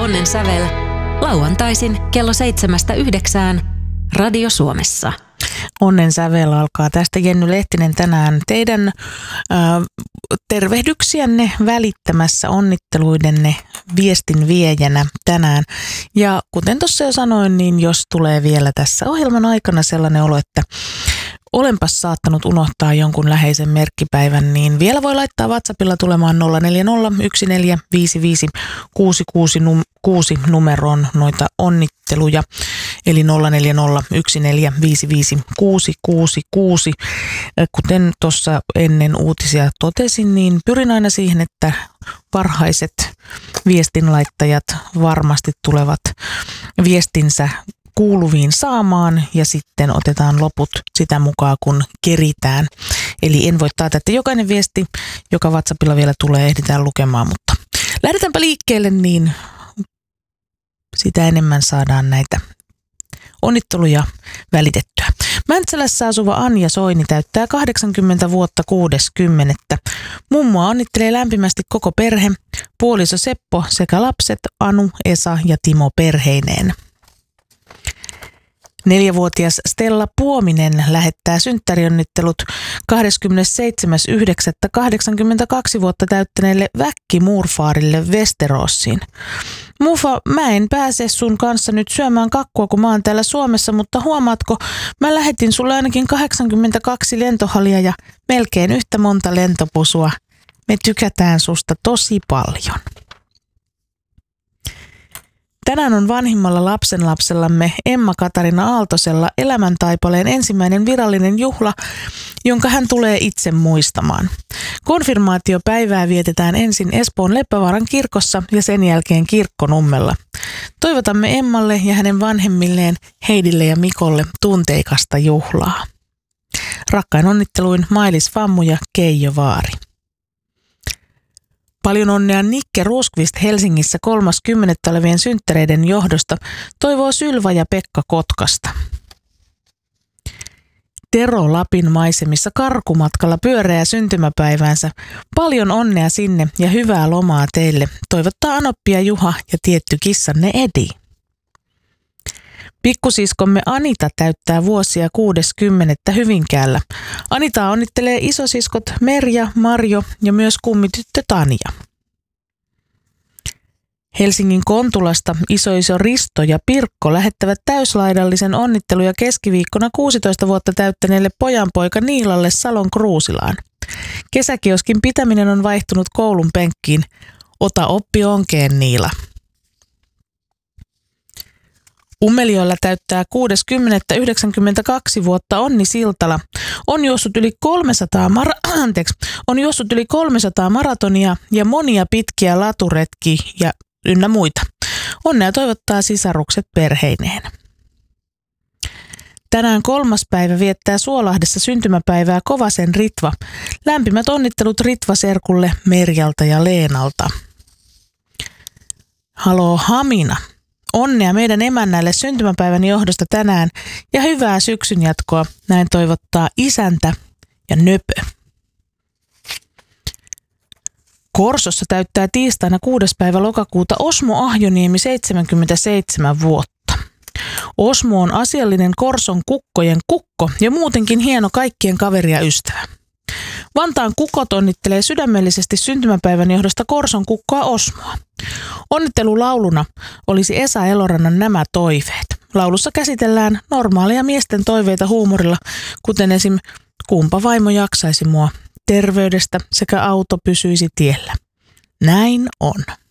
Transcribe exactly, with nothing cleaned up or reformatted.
Onnen sävel lauantaisin kello seitsemästä yhdeksään Radio Suomessa. Onnen sävel alkaa tästä. Jenny Lehtinen tänään teidän äh, tervehdyksiänne välittämässä, onnitteluidenne viestin viejänä tänään. Ja kuten tuossa jo sanoin, niin jos tulee vielä tässä ohjelman aikana sellainen olo, että olenpas saattanut unohtaa jonkun läheisen merkkipäivän, niin vielä voi laittaa WhatsAppilla tulemaan nolla neljä nolla yksi neljä viisi viisi kuusi kuusi kuusi numeroon noita onnitteluja. Eli nolla neljä nolla yksi neljä viisi viisi kuusi kuusi kuusi. Kuten tuossa ennen uutisia totesin, niin pyrin aina siihen, että parhaiset viestinlaittajat varmasti tulevat viestinsä kuuluviin saamaan ja sitten otetaan loput sitä mukaan, kun keritään. Eli en voi taata, että jokainen viesti, joka WhatsAppilla vielä tulee, ehditään lukemaan, mutta lähdetäänpä liikkeelle, niin sitä enemmän saadaan näitä onnitteluja välitettyä. Mäntsälässä asuva Anja Soini täyttää kahdeksankymmentä vuotta kuudes kymmenettä. Mummoa onnittelee lämpimästi koko perhe, puoliso Seppo sekä lapset Anu, Esa ja Timo perheineen. Neljävuotias Stella Puominen lähettää synttärionnittelut kahdeskymmenesseitsemäs yhdeksättä kahdeksankymmentäkaksi vuotta täyttäneelle Väkki Murfaarille Westerosiin. Mufa, mä en pääse sun kanssa nyt syömään kakkua, kun mä oon täällä Suomessa, mutta huomaatko, mä lähetin sulle ainakin kahdeksankymmentäkaksi lentohalia ja melkein yhtä monta lentopusua. Me tykätään susta tosi paljon. Tänään on vanhimmalla lapsenlapsellamme Emma-Katarina Aaltosella elämäntaipaleen ensimmäinen virallinen juhla, jonka hän tulee itse muistamaan. Konfirmaatiopäivää vietetään ensin Espoon Leppävaaran kirkossa ja sen jälkeen Kirkkonummella. Toivotamme Emmalle ja hänen vanhemmilleen Heidille ja Mikolle tunteikasta juhlaa. Rakkain onnitteluin Mailis Fammu ja Keijo Vaari. Paljon onnea Nikke Ruskvist Helsingissä kolmaskymmenettä olevien synttäreiden johdosta, toivoo Sylva ja Pekka Kotkasta. Tero Lapin maisemissa karkumatkalla pyöreää syntymäpäiväänsä. Paljon onnea sinne ja hyvää lomaa teille, toivottaa Anoppi ja Juha ja tietty kissanne Edi. Pikkusiskomme Anita täyttää vuosia kuudes kymmenettä Hyvinkäällä. Anita onnittelee isosiskot Merja, Marjo ja myös kummityttö Tanja. Helsingin Kontulasta isoiso Risto ja Pirkko lähettävät täyslaidallisen onnitteluja keskiviikkona kuusitoista vuotta täyttäneelle pojanpoika Niilalle Salon Kruusilaan. Kesäkioskin pitäminen on vaihtunut koulun penkkiin. Ota oppi onkeen, Niila. Ummelioilla täyttää kuudes kymmenettä yhdeksänkymmentäkaksi vuotta Onni Siltala. On juossut yli kolmesataa, mara- anteeksi, on juossut yli kolmesataa maratonia ja monia pitkiä laturetki ja ynnä muita. Onnea toivottaa sisarukset perheineen. Tänään kolmas päivä viettää Suolahdessa syntymäpäivää Kovasen Ritva. Lämpimät onnittelut Ritva-serkulle Merjalta ja Leenalta. Haloo Hamina. Onnea meidän emännälle syntymäpäivän johdosta tänään ja hyvää syksyn jatkoa. Näin toivottaa isäntä ja nöpö. Korsossa täyttää tiistaina kuudes päivä lokakuuta Osmo Ahjoniemi seitsemänkymmentäseitsemän vuotta. Osmo on asiallinen Korson kukkojen kukko ja muutenkin hieno kaikkien kaveri ja ystävä. Vantaan kukot onnittelee sydämellisesti syntymäpäivän johdosta Korson kukkoa Osmoa. Onnittelulauluna olisi Esa Elorannan Nämä toiveet. Laulussa käsitellään normaaleja miesten toiveita huumorilla, kuten esim. Kumpa vaimo jaksaisi mua, terveydestä sekä auto pysyisi tiellä. Näin on.